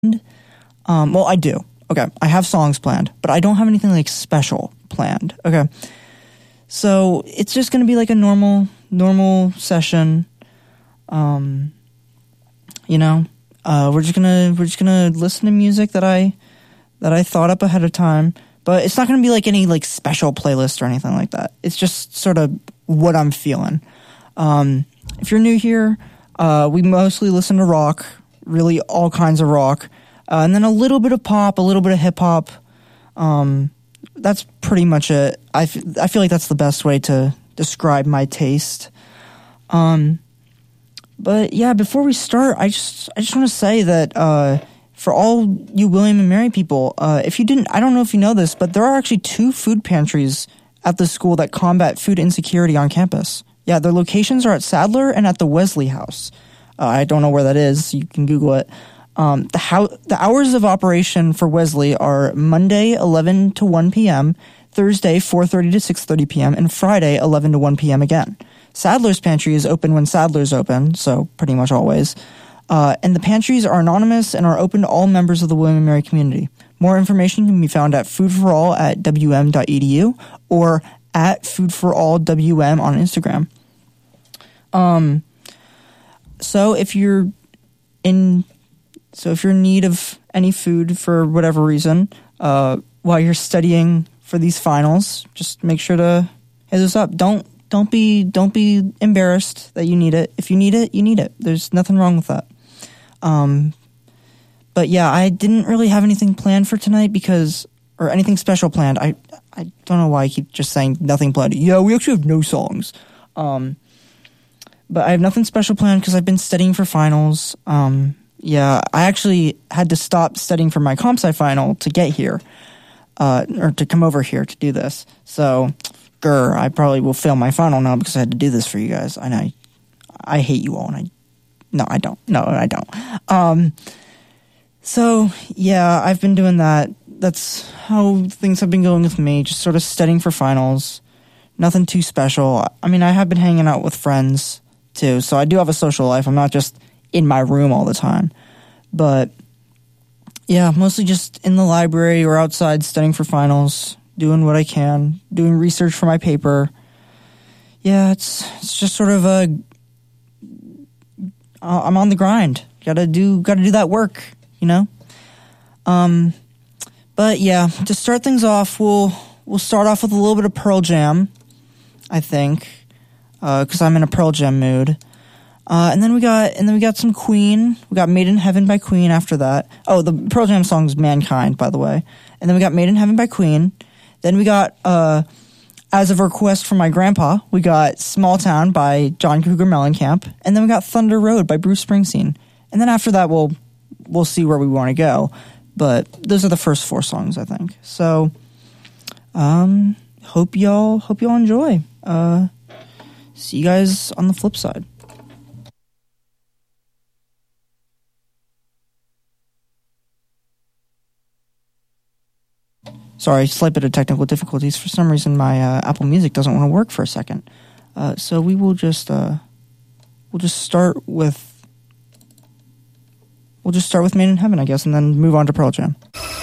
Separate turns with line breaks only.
Well, I do. Okay, I have songs planned, but I don't have anything like special planned. Okay, so it's just gonna be like a normal session. You know, we're just gonna listen to music that I thought up ahead of time, but it's not gonna be like any like special playlist or anything like that. It's just sort of what I'm feeling. If you're new here, we mostly listen to rock, really all kinds of rock. And then a little bit of pop, a little bit of hip-hop. That's pretty much it. I feel like that's the best way to describe my taste. But yeah, before we start, I just want to say that for all you William and Mary people, if you didn't, I don't know if you know this, but there are actually 2 food pantries at the school that combat food insecurity on campus. Yeah, their locations are at Sadler and at the Wesley House. I don't know where that is. You can Google it. The hours of operation for Wesley are Monday 11 to 1 p.m., Thursday 4:30 to 6:30 p.m., and Friday 11 to 1 p.m. again. Sadler's pantry is open when Sadler's open, so pretty much always. And the pantries are anonymous and are open to all members of the William and Mary community. More information can be found at foodforall at wm.edu or at foodforallwm on Instagram. So if you're in need of any food for whatever reason, while you're studying for these finals, just make sure to hit us up. Don't be embarrassed that you need it. If you need it, you need it. There's nothing wrong with that. But yeah, I didn't really have anything planned for tonight or anything special planned. I don't know why I keep just saying nothing planned. Yeah, we actually have no songs. But I have nothing special planned because I've been studying for finals. Yeah, I actually had to stop studying for my comp sci final to get here, or to come over here to do this. So, I probably will fail my final now because I had to do this for you guys. And I hate you all, and I don't. No, I don't. So, yeah, I've been doing that. That's how things have been going with me, just sort of studying for finals. Nothing too special. I mean, I have been hanging out with friends, too, so I do have a social life. I'm not just in my room all the time. But, yeah, mostly just in the library or outside studying for finals, doing what I can, doing research for my paper. Yeah, it's just sort of I'm on the grind. Gotta do that work, you know? But yeah, to start things off, we'll start off with a little bit of Pearl Jam, I think, because I'm in a Pearl Jam mood. And then we got some Queen. We got Made in Heaven by Queen after that. Oh, the Pearl Jam song's Mankind, by the way. And then we got Made in Heaven by Queen. Then we got, as of a request from my grandpa, we got Small Town by John Cougar Mellencamp. And then we got Thunder Road by Bruce Springsteen. And then after that, we'll see where we want to go. But those are the first 4 songs, I think. So, hope y'all enjoy. See you guys on the flip side. Sorry, slight bit of technical difficulties. For some reason, my Apple Music doesn't want to work for a second. So we will just start with Made in Heaven, I guess, and then move on to Pearl Jam.